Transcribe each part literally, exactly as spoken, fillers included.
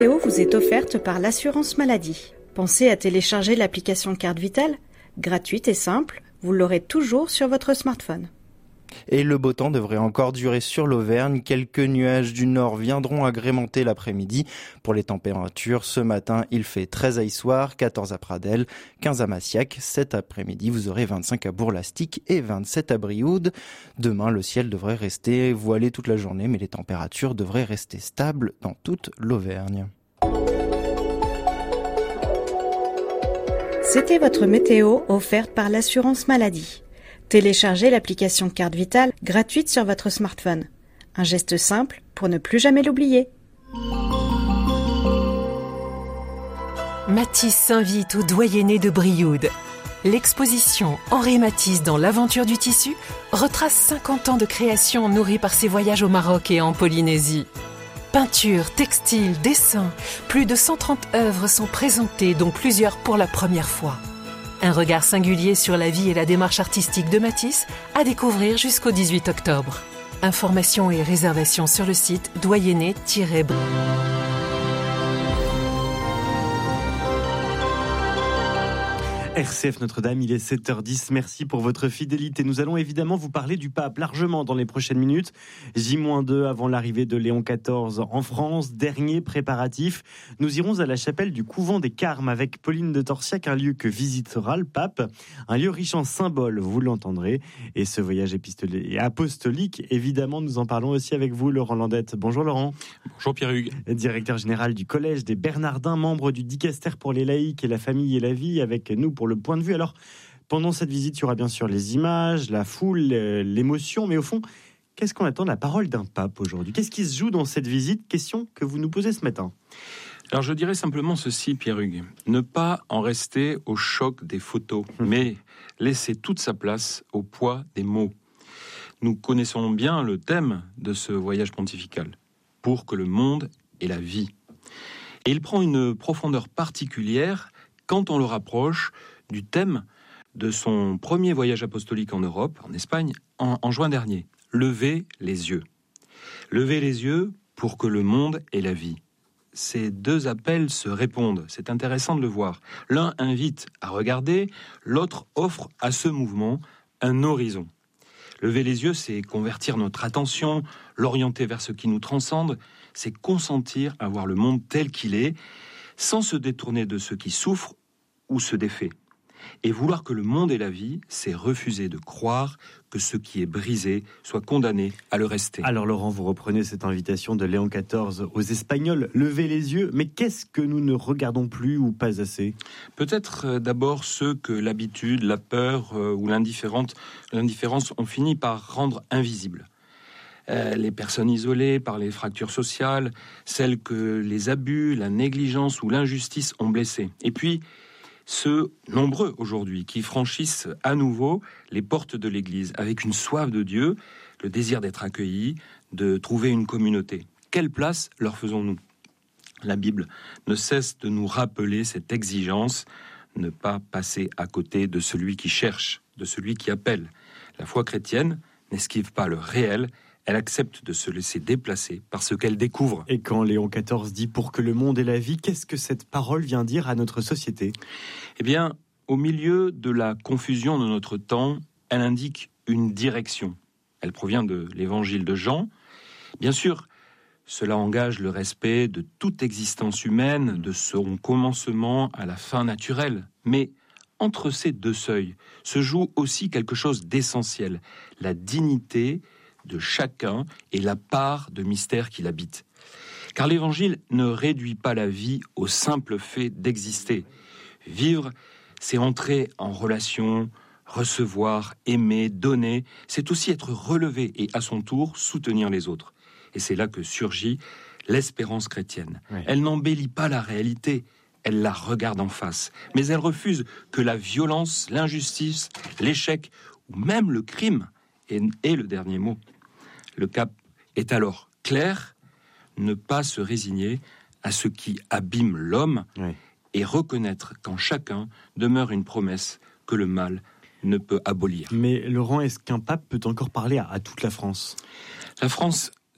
Météo vous est offerte par l'assurance maladie. Pensez à télécharger l'application Carte Vitale, gratuite et simple, vous l'aurez toujours sur votre smartphone. Et le beau temps devrait encore durer sur l'Auvergne. Quelques nuages du nord viendront agrémenter l'après-midi. Pour les températures, ce matin, il fait treize à Issoire, quatorze à Pradelles, quinze à Massiac. Cet après-midi, vous aurez vingt-cinq à Bourg-Lastic et vingt-sept à Brioude. Demain, le ciel devrait rester voilé toute la journée, mais les températures devraient rester stables dans toute l'Auvergne. C'était votre météo offerte par l'assurance maladie. Téléchargez l'application Carte Vitale gratuite sur votre smartphone. Un geste simple pour ne plus jamais l'oublier. Matisse s'invite au doyenné de Brioude. L'exposition Henri Matisse dans l'aventure du tissu retrace cinquante ans de création nourrie par ses voyages au Maroc et en Polynésie. Peinture, textile, dessin, plus de cent trente œuvres sont présentées, dont plusieurs pour la première fois. Un regard singulier sur la vie et la démarche artistique de Matisse à découvrir jusqu'au dix-huit octobre. Informations et réservations sur le site doyenné tiret brioude. R C F Notre-Dame, il est sept heures dix. Merci pour votre fidélité. Nous allons évidemment vous parler du pape largement dans les prochaines minutes. J deux avant l'arrivée de Léon quatorze en France. Dernier préparatif. Nous irons à la chapelle du couvent des Carmes avec Pauline de Torsiac, un lieu que visitera le pape. Un lieu riche en symboles, vous l'entendrez. Et ce voyage épistolé et apostolique, évidemment, nous en parlons aussi avec vous, Laurent Landette. Bonjour Laurent. Bonjour Pierre-Hugues. Directeur général du Collège des Bernardins, membre du Dicaster pour les laïcs et la famille et la vie, avec nous pour le point de vue. Alors, pendant cette visite, il y aura bien sûr les images, la foule, l'émotion, mais au fond, qu'est-ce qu'on attend de la parole d'un pape aujourd'hui ? Qu'est-ce qui se joue dans cette visite ? Question que vous nous posez ce matin. Alors, je dirais simplement ceci, Pierre-Hugues. Ne pas en rester au choc des photos, mmh. mais laisser toute sa place au poids des mots. Nous connaissons bien le thème de ce voyage pontifical, pour que le monde ait la vie. Et il prend une profondeur particulière quand on le rapproche du thème de son premier voyage apostolique en Europe, en Espagne, en, en juin dernier. Levez les yeux. Levez les yeux pour que le monde ait la vie. Ces deux appels se répondent. C'est intéressant de le voir. L'un invite à regarder, l'autre offre à ce mouvement un horizon. Lever les yeux, c'est convertir notre attention, l'orienter vers ce qui nous transcende, c'est consentir à voir le monde tel qu'il est, sans se détourner de ce qui souffre ou se défait. Et vouloir que le monde ait la vie, c'est refuser de croire que ce qui est brisé soit condamné à le rester. Alors Laurent, vous reprenez cette invitation de Léon quatorze aux Espagnols, levez les yeux, mais qu'est-ce que nous ne regardons plus ou pas assez ? Peut-être euh, d'abord ceux que l'habitude, la peur euh, ou l'indifférence, l'indifférence ont fini par rendre invisibles. Euh, les personnes isolées par les fractures sociales, celles que les abus, la négligence ou l'injustice ont blessées. Et puis, ceux nombreux aujourd'hui qui franchissent à nouveau les portes de l'Église avec une soif de Dieu, le désir d'être accueillis, de trouver une communauté. Quelle place leur faisons-nous ? La Bible ne cesse de nous rappeler cette exigence, ne pas passer à côté de celui qui cherche, de celui qui appelle. La foi chrétienne n'esquive pas le réel, elle accepte de se laisser déplacer par ce qu'elle découvre. Et quand Léon quatorze dit « pour que le monde ait la vie », qu'est-ce que cette parole vient dire à notre société ? Eh bien, au milieu de la confusion de notre temps, elle indique une direction. Elle provient de l'évangile de Jean. Bien sûr, cela engage le respect de toute existence humaine, de son commencement à la fin naturelle. Mais entre ces deux seuils se joue aussi quelque chose d'essentiel, la dignité de chacun et la part de mystère qui l'habite. Car l'évangile ne réduit pas la vie au simple fait d'exister. Vivre, c'est entrer en relation, recevoir, aimer, donner, c'est aussi être relevé et à son tour soutenir les autres. Et c'est là que surgit l'espérance chrétienne. Oui. Elle n'embellit pas la réalité, elle la regarde en face. Mais elle refuse que la violence, l'injustice, l'échec ou même le crime ait le dernier mot. Le cap est alors clair, ne pas se résigner à ce qui abîme l'homme oui. et reconnaître qu'en chacun demeure une promesse que le mal ne peut abolir. Mais Laurent, est-ce qu'un pape peut encore parler à, à toute la France ? La France,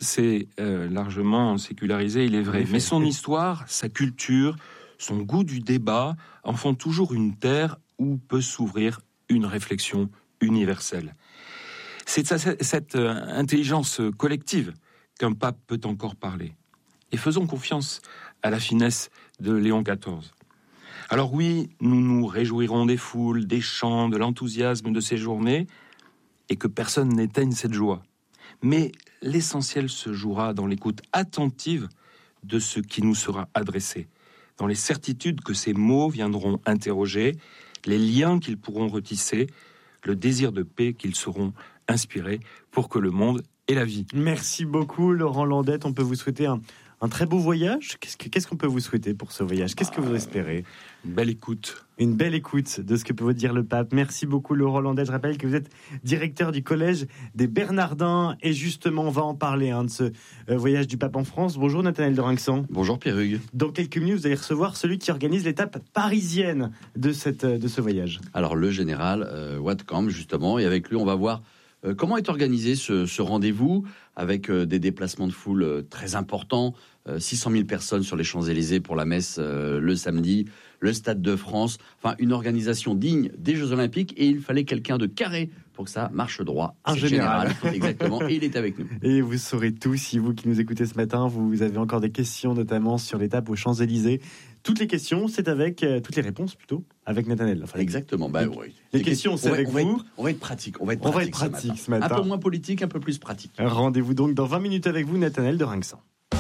s'est euh, largement sécularisé, il est vrai. Mais son histoire, sa culture, son goût du débat en font toujours une terre où peut s'ouvrir une réflexion universelle. C'est de cette intelligence collective qu'un pape peut encore parler. Et faisons confiance à la finesse de Léon quatorze. Alors oui, nous nous réjouirons des foules, des chants, de l'enthousiasme de ces journées, et que personne n'éteigne cette joie. Mais l'essentiel se jouera dans l'écoute attentive de ce qui nous sera adressé, dans les certitudes que ces mots viendront interroger, les liens qu'ils pourront retisser, le désir de paix qu'ils seront inspirés pour que le monde ait la vie. Merci beaucoup Laurent Landette, on peut vous souhaiter un, un très beau voyage. Qu'est-ce, que, qu'est-ce qu'on peut vous souhaiter pour ce voyage ? Qu'est-ce que vous espérez ? Une belle écoute. Une belle écoute de ce que peut vous dire le pape. Merci beaucoup Laurent Landette. Je rappelle que vous êtes directeur du collège des Bernardins et justement on va en parler hein, de ce euh, voyage du pape en France. Bonjour Nathanaël de Rinxan. Bonjour Pierre Hugues. Dans quelques minutes vous allez recevoir celui qui organise l'étape parisienne de, cette, de ce voyage. Alors le général euh, Watkamp justement, et avec lui on va voir euh, comment est organisé ce, ce rendez-vous avec euh, des déplacements de foule euh, très importants. six cent mille personnes sur les Champs-Élysées pour la messe euh, le samedi, le Stade de France, enfin une organisation digne des Jeux Olympiques et il fallait quelqu'un de carré pour que ça marche droit. Un général. général. Exactement, et il est avec nous. Et vous saurez tout, si vous qui nous écoutez ce matin, vous avez encore des questions notamment sur l'étape aux Champs-Élysées. Toutes les questions, c'est avec, euh, toutes les réponses plutôt, avec Nathanaël. Enfin, Exactement, bah, les, oui. les, les questions, c'est avec on va, vous. On va, être, on va être pratique, on va être on pratique, va être pratique ce matin. ce matin. Un peu moins politique, un peu plus pratique. Rendez-vous donc dans vingt minutes avec vous, Nathanaël de Rinxan.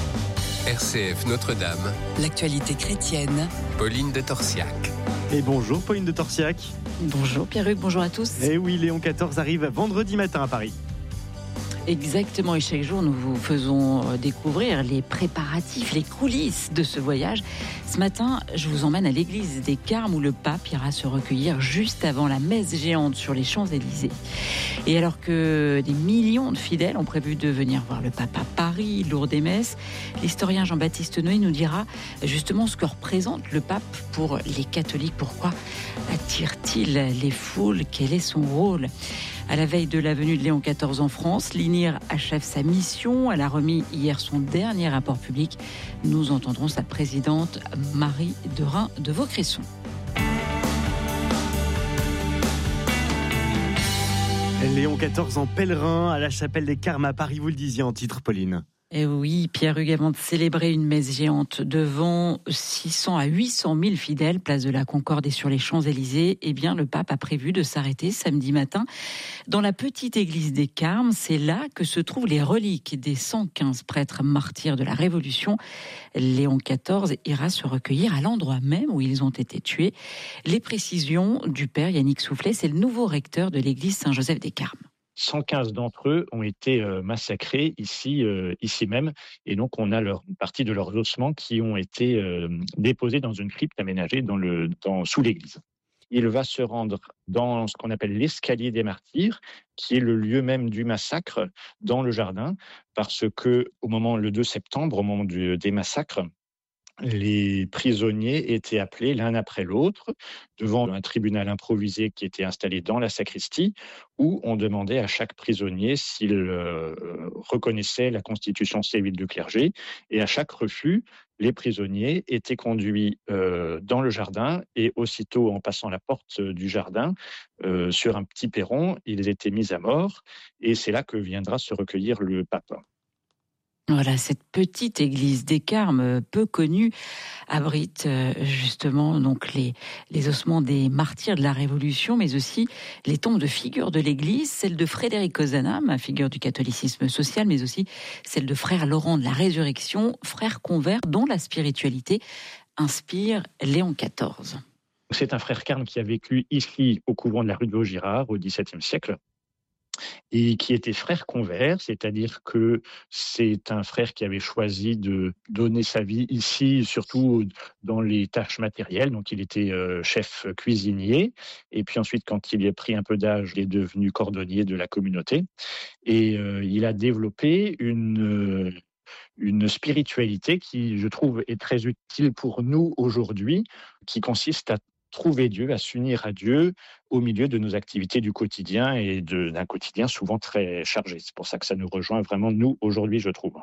R C F Notre-Dame. L'actualité chrétienne. Pauline de Torsiac. Et bonjour Pauline de Torsiac. Bonjour Pierre-Hugues, bonjour à tous. Et oui, Léon quatorze arrive vendredi matin à Paris. Exactement, et chaque jour nous vous faisons découvrir les préparatifs, les coulisses de ce voyage. Ce matin, je vous emmène à l'église des Carmes où le pape ira se recueillir juste avant la messe géante sur les Champs-Élysées. Et alors que des millions de fidèles ont prévu de venir voir le pape à Paris, lourd des messes, l'historien Jean-Baptiste Noé nous dira justement ce que représente le pape pour les catholiques. Pourquoi attire-t-il les foules ? Quel est son rôle ? À la veille de la venue de Léon quatorze en France, l'I N I R achève sa mission. Elle a remis hier son dernier rapport public. Nous entendrons sa présidente Marie Derain de Vaucresson. Léon quatorze en pèlerin à la chapelle des Carmes à Paris, vous le disiez en titre, Pauline. Et oui, Pierre-Hugues, avant de célébrer une messe géante devant six cents à huit cent mille fidèles, place de la Concorde et sur les Champs-Élysées, eh bien, le pape a prévu de s'arrêter samedi matin dans la petite église des Carmes. C'est là que se trouvent les reliques des cent quinze prêtres martyrs de la Révolution. Léon quatorze ira se recueillir à l'endroit même où ils ont été tués. Les précisions du père Yannick Soufflet, c'est le nouveau recteur de l'église Saint-Joseph des Carmes. cent quinze d'entre eux ont été euh, massacrés ici, euh, ici même, et donc on a leur, une partie de leurs ossements qui ont été euh, déposés dans une crypte aménagée dans le, dans, sous l'église. Il va se rendre dans ce qu'on appelle l'escalier des martyrs, qui est le lieu même du massacre, dans le jardin, parce que au moment le deux septembre, au moment du, des massacres, les prisonniers étaient appelés l'un après l'autre devant un tribunal improvisé qui était installé dans la sacristie où on demandait à chaque prisonnier s'il euh, reconnaissait la constitution civile du clergé et à chaque refus, les prisonniers étaient conduits euh, dans le jardin et aussitôt en passant la porte du jardin euh, sur un petit perron, ils étaient mis à mort et c'est là que viendra se recueillir le pape. Voilà, cette petite église des Carmes, peu connue, abrite justement donc les, les ossements des martyrs de la Révolution, mais aussi les tombes de figures de l'église, celle de Frédéric Ozanam, figure du catholicisme social, mais aussi celle de frère Laurent de la Résurrection, frère convert dont la spiritualité inspire Léon quatorze. C'est un frère carme qui a vécu ici au couvent de la rue de Vaugirard au dix-septième siècle. Et qui était frère convert, c'est-à-dire que c'est un frère qui avait choisi de donner sa vie ici, surtout dans les tâches matérielles. Donc, il était chef cuisinier. Et puis ensuite, quand il a pris un peu d'âge, il est devenu cordonnier de la communauté. Et euh, il a développé une... une spiritualité qui, je trouve, est très utile pour nous aujourd'hui, qui consiste à trouver Dieu, à s'unir à Dieu au milieu de nos activités du quotidien et de, d'un quotidien souvent très chargé. C'est pour ça que ça nous rejoint vraiment, nous, aujourd'hui, je trouve.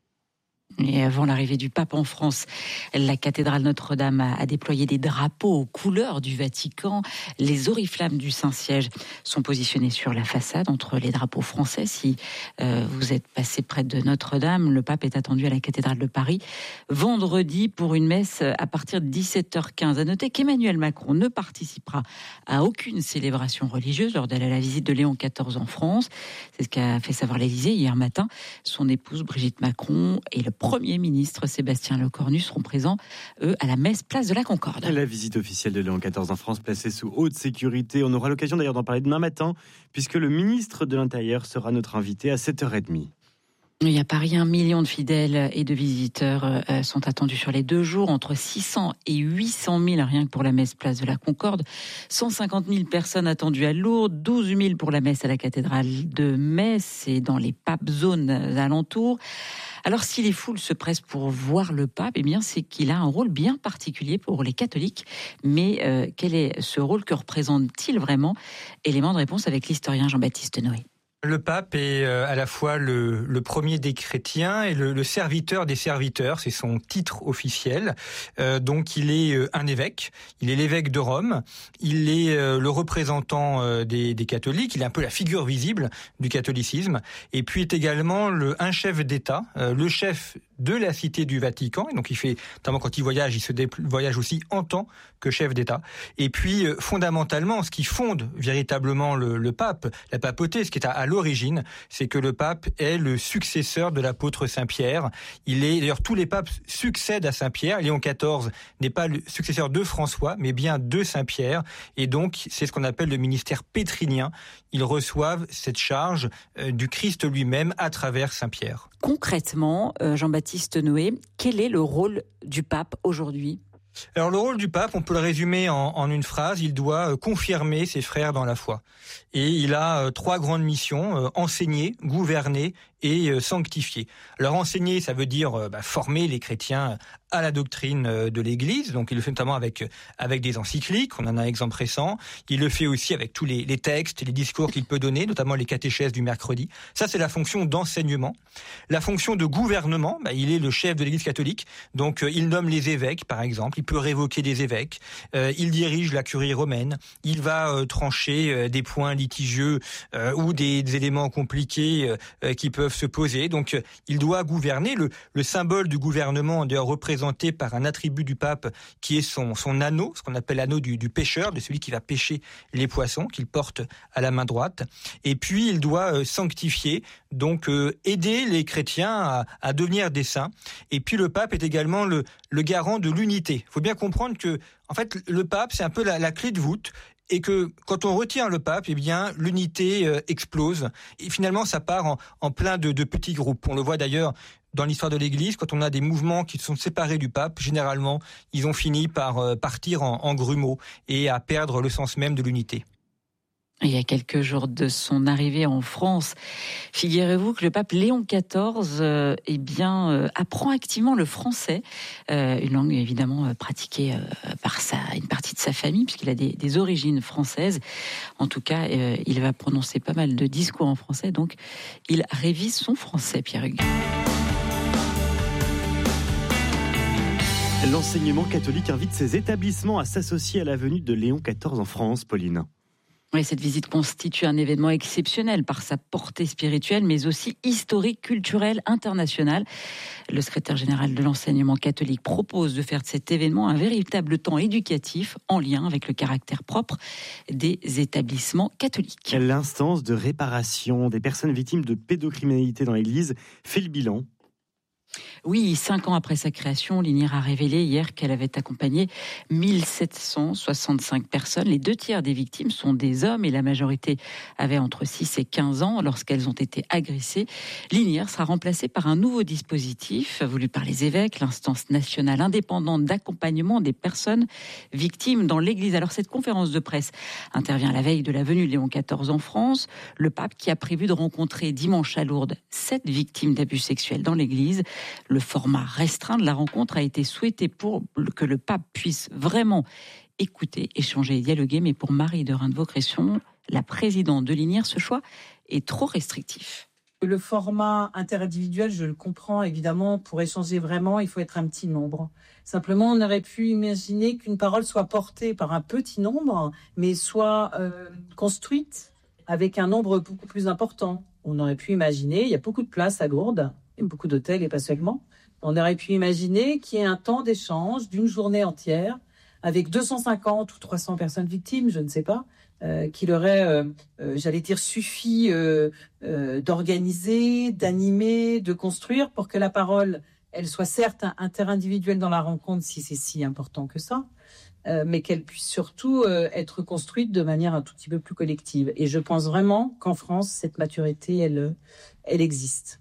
Et avant l'arrivée du pape en France, la cathédrale Notre-Dame a, a déployé des drapeaux aux couleurs du Vatican. Les oriflammes du Saint-Siège sont positionnés sur la façade entre les drapeaux français. Si euh, vous êtes passé près de Notre-Dame, le pape est attendu à la cathédrale de Paris vendredi pour une messe à partir de dix-sept heures quinze. À noter qu'Emmanuel Macron ne participera à aucune célébration religieuse lors de la visite de Léon quatorze en France. C'est ce qu'a fait savoir l'Élysée hier matin. Son épouse Brigitte Macron et le Premier ministre Sébastien Lecornu seront présents, eux, à la messe place de la Concorde. La visite officielle de Léon quatorze en France, placée sous haute sécurité. On aura l'occasion d'ailleurs d'en parler demain matin, puisque le ministre de l'Intérieur sera notre invité à sept heures trente. Et à Paris, un million de fidèles et de visiteurs euh, sont attendus sur les deux jours, entre six cents et huit cent mille rien que pour la messe place de la Concorde, cent cinquante mille personnes attendues à Lourdes, douze mille pour la messe à la cathédrale de Metz et dans les papes zones alentours. Alors si les foules se pressent pour voir le pape, eh bien c'est qu'il a un rôle bien particulier pour les catholiques. Mais euh, quel est ce rôle, que représente-t-il vraiment? Élément de réponse avec l'historien Jean-Baptiste Noé. Le pape est à la fois le, le premier des chrétiens et le, le serviteur des serviteurs, c'est son titre officiel. Euh, donc il est un évêque, il est l'évêque de Rome, il est le représentant des, des catholiques, il est un peu la figure visible du catholicisme, et puis est également le, un chef d'État, euh, le chef de la Cité du Vatican, et donc il fait, notamment quand il voyage, il se dé- voyage aussi en tant que chef d'État. Et puis fondamentalement, ce qui fonde véritablement le, le pape, la papauté, ce qui est à, à l'origine, c'est que le pape est le successeur de l'apôtre Saint-Pierre. Il est, d'ailleurs, tous les papes succèdent à Saint-Pierre. Léon quatorze n'est pas le successeur de François, mais bien de Saint-Pierre. Et donc, c'est ce qu'on appelle le ministère pétrinien. Ils reçoivent cette charge euh, du Christ lui-même à travers Saint-Pierre. Concrètement, euh, Jean-Baptiste Noé, quel est le rôle du pape aujourd'hui ? Alors le rôle du pape, on peut le résumer en, en une phrase, il doit confirmer ses frères dans la foi. Et il a euh, trois grandes missions, euh, enseigner, gouverner et euh, sanctifier. Alors enseigner, ça veut dire euh, bah, former les chrétiens à la doctrine euh, de l'Église, donc il le fait notamment avec avec des encycliques, on en a un exemple récent. Il le fait aussi avec tous les, les textes et les discours qu'il peut donner, notamment les catéchèses du mercredi. Ça, c'est la fonction d'enseignement. La fonction de gouvernement, bah, il est le chef de l'Église catholique, donc euh, il nomme les évêques, par exemple. Il peut révoquer des évêques, euh, il dirige la curie romaine, il va euh, trancher euh, des points litigieux euh, ou des, des éléments compliqués euh, qui peuvent se poser. Donc euh, il doit gouverner. Le, le symbole du gouvernement est représenté par un attribut du pape qui est son, son anneau, ce qu'on appelle l'anneau du, du pêcheur, de celui qui va pêcher les poissons, qu'il porte à la main droite. Et puis il doit euh, sanctifier, donc euh, aider les chrétiens à, à devenir des saints. Et puis le pape est également le, le garant de l'unité. Il faut bien comprendre que, en fait, le pape, c'est un peu la, la clé de voûte, et que quand on retient le pape, eh bien, l'unité euh, explose. Et finalement, ça part en, en plein de, de petits groupes. On le voit d'ailleurs dans l'histoire de l'Église, quand on a des mouvements qui sont séparés du pape, généralement, ils ont fini par euh, partir en, en grumeaux et à perdre le sens même de l'unité. Il y a quelques jours de son arrivée en France, figurez-vous que le pape Léon quatorze euh, eh bien, euh, apprend activement le français, euh, une langue évidemment euh, pratiquée euh, par sa, une partie de sa famille, puisqu'il a des, des origines françaises. En tout cas, euh, il va prononcer pas mal de discours en français, donc il révise son français, Pierre-Hugues. L'enseignement catholique invite ses établissements à s'associer à la venue de Léon quatorze en France, Pauline. Oui, cette visite constitue un événement exceptionnel par sa portée spirituelle, mais aussi historique, culturelle, internationale. Le secrétaire général de l'enseignement catholique propose de faire de cet événement un véritable temps éducatif en lien avec le caractère propre des établissements catholiques. L'instance de réparation des personnes victimes de pédocriminalité dans l'Église fait le bilan. Oui, cinq ans après sa création, l'I N I R a révélé hier qu'elle avait accompagné mille sept cent soixante-cinq personnes. Les deux tiers des victimes sont des hommes et la majorité avait entre six et quinze ans lorsqu'elles ont été agressées. L'I N I R sera remplacée par un nouveau dispositif voulu par les évêques, l'instance nationale indépendante d'accompagnement des personnes victimes dans l'Église. Alors cette conférence de presse intervient à la veille de la venue de Léon quatorze en France. Le pape qui a prévu de rencontrer dimanche à Lourdes sept victimes d'abus sexuels dans l'Église. Le format restreint de la rencontre a été souhaité pour que le pape puisse vraiment écouter, échanger et dialoguer. Mais pour Marie de Reims-de-Vaucresson, la présidente de l'I N I R, ce choix est trop restrictif. Le format interindividuel, je le comprends évidemment, pour échanger vraiment, il faut être un petit nombre. Simplement, on aurait pu imaginer qu'une parole soit portée par un petit nombre, mais soit euh, construite avec un nombre beaucoup plus important. On aurait pu imaginer, il y a beaucoup de places à Lourdes, et beaucoup d'hôtels et pas seulement, on aurait pu imaginer qu'il y ait un temps d'échange d'une journée entière avec deux cent cinquante ou trois cents personnes victimes, je ne sais pas, euh, qu'il aurait, euh, euh, j'allais dire, suffi euh, euh, d'organiser, d'animer, de construire pour que la parole, elle soit certes interindividuelle dans la rencontre, si c'est si important que ça, euh, mais qu'elle puisse surtout euh, être construite de manière un tout petit peu plus collective. Et je pense vraiment qu'en France, cette maturité, elle, elle existe.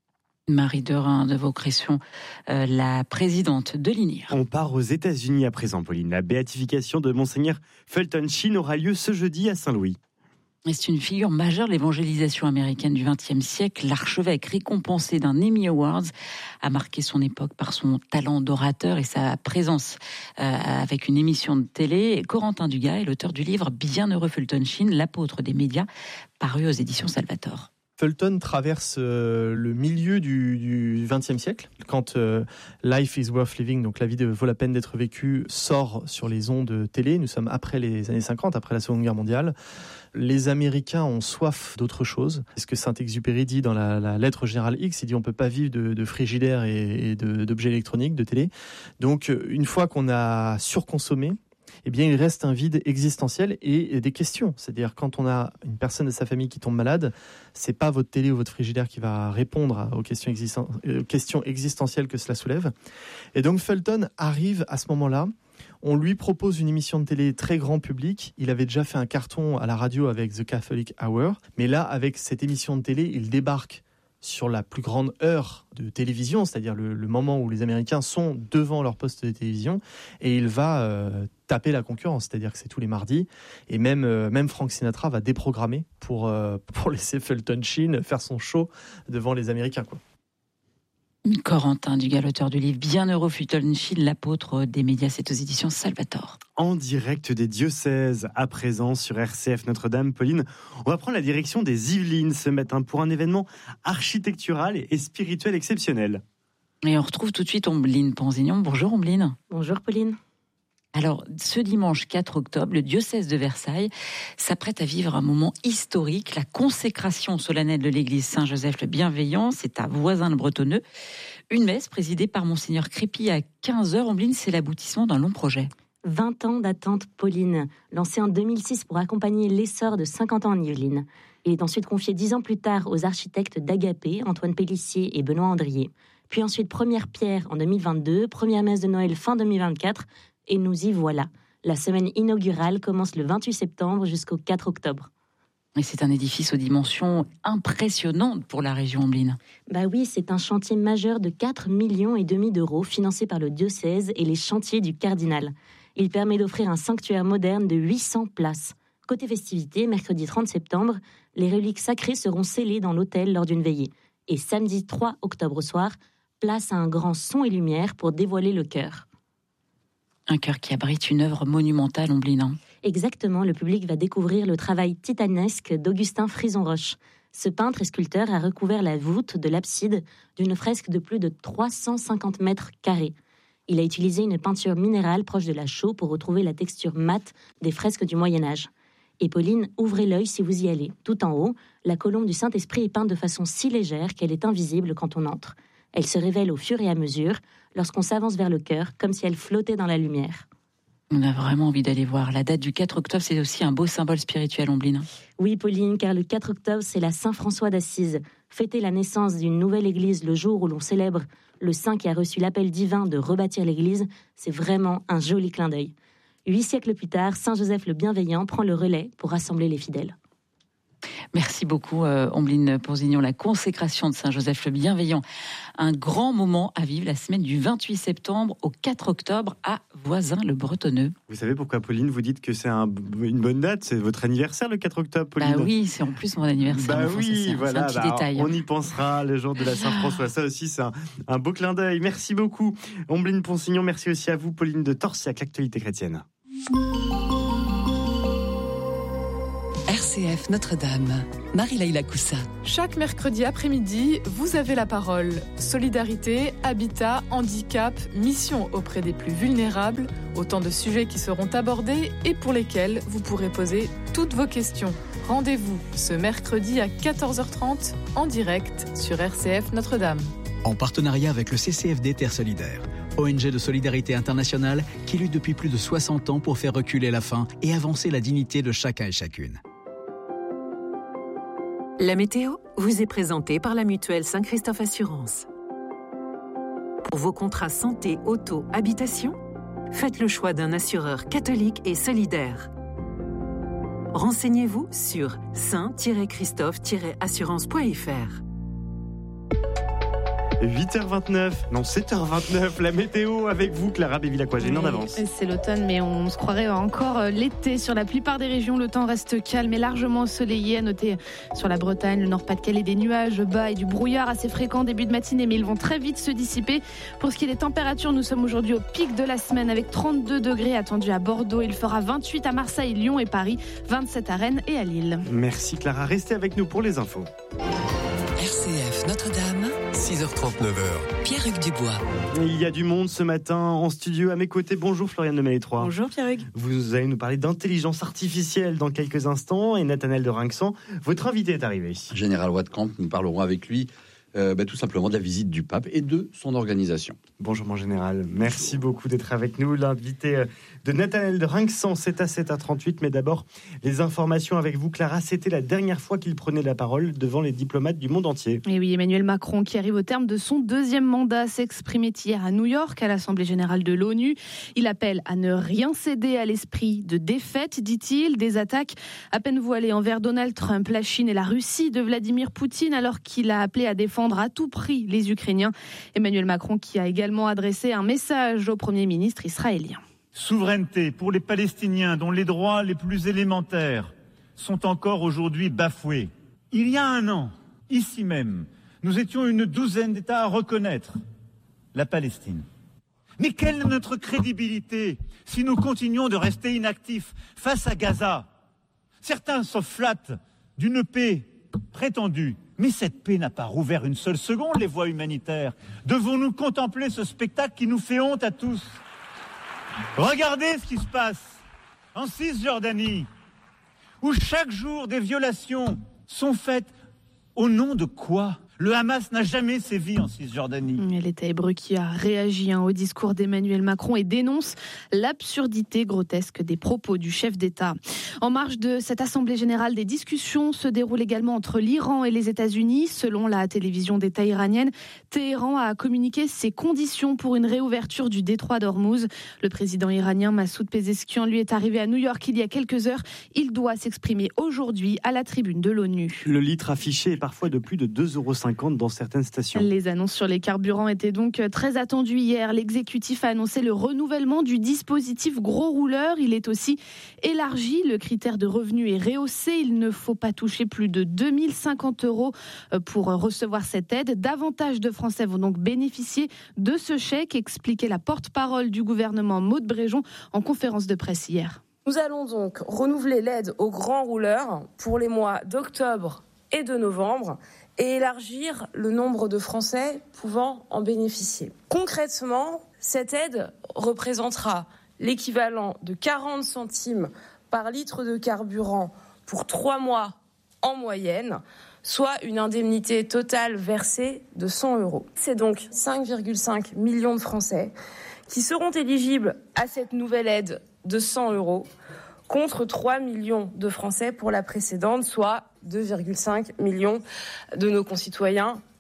Marie de Reims-de-Vaucresson, euh, la présidente de l'I N I R. On part aux États-Unis à présent, Pauline. La béatification de Monseigneur Fulton Sheen aura lieu ce jeudi à Saint-Louis. C'est une figure majeure de l'évangélisation américaine du vingtième siècle. L'archevêque, récompensé d'un Emmy Awards, a marqué son époque par son talent d'orateur et sa présence euh, avec une émission de télé. Corentin Dugas est l'auteur du livre Bienheureux Fulton Sheen, l'apôtre des médias, paru aux éditions Salvator. Fulton traverse euh, le milieu du vingtième siècle, quand euh, Life is Worth Living, donc la vie de, vaut la peine d'être vécue, sort sur les ondes télé. Nous sommes après les années cinquante, après la Seconde Guerre mondiale. Les Américains ont soif d'autre chose. C'est ce que Saint-Exupéry dit dans la, la lettre générale X. Il dit on peut pas vivre de, de frigidaire et, et de, d'objets électroniques, de télé. Donc une fois qu'on a surconsommé, eh bien, il reste un vide existentiel et des questions. C'est-à-dire, quand on a une personne de sa famille qui tombe malade, c'est pas votre télé ou votre frigidaire qui va répondre aux questions, existen- aux questions existentielles que cela soulève. Et donc, Fulton arrive à ce moment-là. On lui propose une émission de télé très grand public. Il avait déjà fait un carton à la radio avec The Catholic Hour. Mais là, avec cette émission de télé, il débarque sur la plus grande heure de télévision, c'est-à-dire le, le moment où les Américains sont devant leur poste de télévision, et il va euh, taper la concurrence, c'est-à-dire que c'est tous les mardis, et même, euh, même Frank Sinatra va déprogrammer pour, euh, pour laisser Fulton Sheen faire son show devant les Américains, quoi. Corentin Dugas, l'auteur du livre Bienheureux Fulton Sheen, l'apôtre des médias, c'est aux éditions Salvator. En direct des diocèses, à présent sur R C F Notre-Dame. Pauline, on va prendre la direction des Yvelines ce matin pour un événement architectural et spirituel exceptionnel. Et on retrouve tout de suite Ombline Panzignon. Bonjour Ombline. Bonjour Pauline. Alors, ce dimanche quatre octobre, le diocèse de Versailles s'apprête à vivre un moment historique, la consécration solennelle de l'église Saint-Joseph le Bienveillant, c'est à Voisins-le-Bretonneux. Une messe présidée par Monseigneur Crépy à quinze heures. Ombline, c'est l'aboutissement d'un long projet. vingt ans d'attente, Pauline, lancé en deux mille six pour accompagner l'essor de cinquante ans en Yvelines. Il est ensuite confié dix ans plus tard aux architectes d'Agapé, Antoine Pélissier et Benoît Andrier. Puis ensuite première pierre en deux mille vingt-deux, première messe de Noël fin deux mille vingt-quatre, et nous y voilà. La semaine inaugurale commence le vingt-huit septembre jusqu'au quatre octobre. Et c'est un édifice aux dimensions impressionnantes pour la région Ombline. Bah oui, c'est un chantier majeur de quatre millions et demi d'euros financé par le diocèse et les chantiers du cardinal. Il permet d'offrir un sanctuaire moderne de huit cents places. Côté festivités, mercredi trente septembre, les reliques sacrées seront scellées dans l'autel lors d'une veillée. Et samedi trois octobre au soir, place à un grand son et lumière pour dévoiler le chœur. Un chœur qui abrite une œuvre monumentale, Ombline. Exactement, le public va découvrir le travail titanesque d'Augustin Frison-Roche. Ce peintre et sculpteur a recouvert la voûte de l'abside d'une fresque de plus de trois cent cinquante mètres carrés. Il a utilisé une peinture minérale proche de la chaux pour retrouver la texture mate des fresques du Moyen-Âge. Et Pauline, ouvrez l'œil si vous y allez. Tout en haut, la colombe du Saint-Esprit est peinte de façon si légère qu'elle est invisible quand on entre. Elle se révèle au fur et à mesure lorsqu'on s'avance vers le chœur, comme si elle flottait dans la lumière. On a vraiment envie d'aller voir. La date du quatre octobre, c'est aussi un beau symbole spirituel, Ombline. Oui, Pauline, car le quatre octobre, c'est la Saint-François d'Assise. Fêter la naissance d'une nouvelle église le jour où l'on célèbre le saint qui a reçu l'appel divin de rebâtir l'église, c'est vraiment un joli clin d'œil. Huit siècles plus tard, Saint Joseph le Bienveillant prend le relais pour rassembler les fidèles. Merci beaucoup, euh, Ombline Ponzignon. La consécration de Saint-Joseph le Bienveillant. Un grand moment à vivre la semaine du vingt-huit septembre au quatre octobre à Voisins-le-Bretonneux. Vous savez pourquoi, Pauline, vous dites que c'est un, une bonne date? C'est votre anniversaire, le quatre octobre, Pauline? Bah oui, c'est en plus mon anniversaire. Bah enfin, oui, c'est, voilà. c'est un petit bah, détail. On y pensera, le jour de la Saint-François. Ça aussi, c'est un, un beau clin d'œil. Merci beaucoup, Ombline Ponzignon. Merci aussi à vous, Pauline de Torsiac, l'actualité chrétienne. R C F Notre-Dame, Marie-Laïla Coussa. Chaque mercredi après-midi, vous avez la parole. Solidarité, habitat, handicap, mission auprès des plus vulnérables, autant de sujets qui seront abordés et pour lesquels vous pourrez poser toutes vos questions. Rendez-vous ce mercredi à quatorze heures trente en direct sur R C F Notre-Dame. En partenariat avec le C C F D Terre Solidaire, O N G de solidarité internationale qui lutte depuis plus de soixante ans pour faire reculer la faim et avancer la dignité de chacun et chacune. La météo vous est présentée par la mutuelle Saint-Christophe Assurance. Pour vos contrats santé, auto, habitation, faites le choix d'un assureur catholique et solidaire. Renseignez-vous sur saint tiret christophe tiret assurance point f r. huit heures vingt-neuf, non sept heures vingt-neuf, la météo avec vous, Clara Béville-Aquagène, en avance. C'est l'automne, mais on se croirait encore l'été. Sur la plupart des régions, le temps reste calme et largement ensoleillé. À noter sur la Bretagne, le Nord-Pas-de-Calais, des nuages bas et du brouillard assez fréquent début de matinée, mais ils vont très vite se dissiper. Pour ce qui est des températures, nous sommes aujourd'hui au pic de la semaine avec trente-deux degrés attendus à Bordeaux. Il fera vingt-huit à Marseille, Lyon et Paris, vingt-sept à Rennes et à Lille. Merci Clara, restez avec nous pour les infos. R C F Notre-Dame, six heures trente-neuf. Pierre-Hugues Dubois. Il y a du monde ce matin en studio à mes côtés. Bonjour Floriane de Malétroit. Bonjour Pierre-Hugues. Vous allez nous parler d'intelligence artificielle dans quelques instants et Nathanaël de Rinxan, votre invité est arrivé. Général Watkamp, nous parlerons avec lui euh, bah, tout simplement de la visite du pape et de son organisation. Bonjour mon général, merci beaucoup d'être avec nous. L'invité de Nathanaël de Rinxan, c'est à sept heures trente-huit, mais d'abord les informations avec vous Clara. C'était la dernière fois qu'il prenait la parole devant les diplomates du monde entier. Et oui, Emmanuel Macron, qui arrive au terme de son deuxième mandat, s'exprimait hier à New York à l'Assemblée générale de l'ONU. Il appelle à ne rien céder à l'esprit de défaite, dit-il. Des attaques à peine voilées envers Donald Trump, la Chine et la Russie de Vladimir Poutine, alors qu'il a appelé à défendre à tout prix les Ukrainiens. Emmanuel Macron qui a également adressé un message au Premier ministre israélien. Souveraineté pour les Palestiniens dont les droits les plus élémentaires sont encore aujourd'hui bafoués. Il y a un an, ici même, nous étions une douzaine d'États à reconnaître la Palestine. Mais quelle est notre crédibilité si nous continuons de rester inactifs face à Gaza? Certains se flattent d'une paix prétendue, mais cette paix n'a pas rouvert une seule seconde les voies humanitaires. Devons-nous contempler ce spectacle qui nous fait honte à tous? Regardez ce qui se passe en Cisjordanie, où chaque jour des violations sont faites. Au nom de quoi? Le Hamas n'a jamais sévi en Cisjordanie. L'État hébreu qui a réagi hein, au discours d'Emmanuel Macron et dénonce l'absurdité grotesque des propos du chef d'État. En marge de cette Assemblée générale, des discussions se déroulent également entre l'Iran et les États-Unis. Selon la télévision d'État iranienne, Téhéran a communiqué ses conditions pour une réouverture du détroit d'Ormuz. Le président iranien Massoud Pezeshkian, lui, est arrivé à New York il y a quelques heures. Il doit s'exprimer aujourd'hui à la tribune de l'ONU. Le litre affiché est parfois de plus de deux euros cinquante dans certaines stations. Les annonces sur les carburants étaient donc très attendues hier. L'exécutif a annoncé le renouvellement du dispositif gros rouleur. Il est aussi élargi. Le critère de revenu est rehaussé. Il ne faut pas toucher plus de deux mille cinquante euros pour recevoir cette aide. Davantage de Français vont donc bénéficier de ce chèque, expliquait la porte-parole du gouvernement Maud Bréjon en conférence de presse hier. Nous allons donc renouveler l'aide aux grands rouleurs pour les mois d'octobre et de novembre et élargir le nombre de Français pouvant en bénéficier. Concrètement, cette aide représentera l'équivalent de quarante centimes par litre de carburant pour trois mois en moyenne, soit une indemnité totale versée de cent euros. C'est donc cinq virgule cinq millions de Français qui seront éligibles à cette nouvelle aide de cent euros, contre trois millions de Français pour la précédente, soit deux virgule cinq millions de nos concitoyens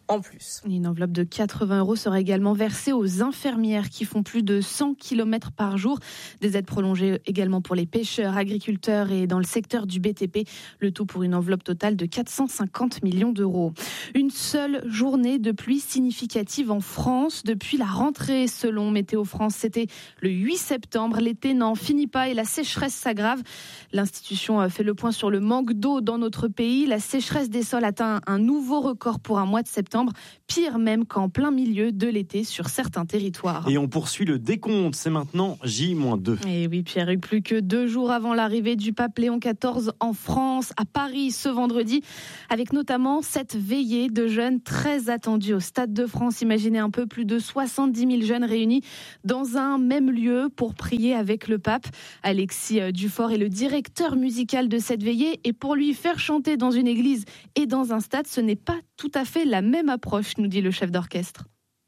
en plus. Une enveloppe de quatre-vingts euros sera également versée aux infirmières qui font plus de cent kilomètres par jour. Des aides prolongées également pour les pêcheurs, agriculteurs et dans le secteur du B T P. Le tout pour une enveloppe totale de quatre cent cinquante millions d'euros. Une seule journée de pluie significative en France depuis la rentrée, selon Météo France. C'était le huit septembre. L'été n'en finit pas et la sécheresse s'aggrave. L'institution fait le point sur le manque d'eau dans notre pays. La sécheresse des sols atteint un nouveau record pour un mois de septembre. Pire même qu'en plein milieu de l'été sur certains territoires. Et on poursuit le décompte. C'est maintenant J moins deux. Et oui, Pierre-Hugues, plus que deux jours avant l'arrivée du pape Léon quatorze en France, à Paris ce vendredi, avec notamment cette veillée de jeunes très attendue au Stade de France. Imaginez un peu, plus de soixante-dix mille jeunes réunis dans un même lieu pour prier avec le pape. Alexis Dufort est le directeur musical de cette veillée et pour lui, faire chanter dans une église et dans un stade, ce n'est pas tout à fait la même approche, nous dit le chef d'orchestre.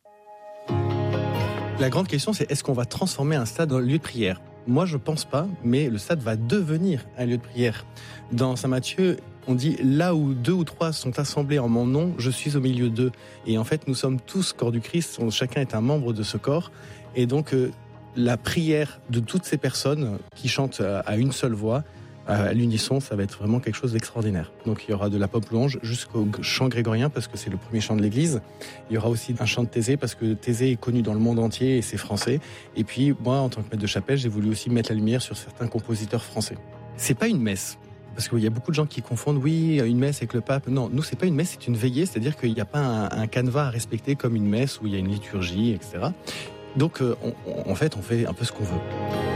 La grande question, c'est est-ce qu'on va transformer un stade en lieu de prière ? Moi, je pense pas, mais le stade va devenir un lieu de prière. Dans Saint Matthieu, on dit « là où deux ou trois sont assemblés en mon nom, je suis au milieu d'eux ». Et en fait, nous sommes tous corps du Christ, chacun est un membre de ce corps. Et donc, euh, la prière de toutes ces personnes qui chantent à une seule voix, à l'unisson, ça va être vraiment quelque chose d'extraordinaire. Donc il y aura de la pop louange jusqu'au chant grégorien parce que c'est le premier chant de l'Église. Il y aura aussi un chant de Thésée parce que Thésée est connu dans le monde entier et c'est français. Et puis moi, en tant que maître de chapelle, j'ai voulu aussi mettre la lumière sur certains compositeurs français. C'est pas une messe. Parce qu'il y a beaucoup de gens qui confondent, oui, une messe avec le pape. Non, nous, c'est pas une messe, c'est une veillée. C'est-à-dire qu'il n'y a pas un, un canevas à respecter comme une messe où il y a une liturgie, et cetera. Donc, euh, on, on, en fait, on fait un peu ce qu'on veut.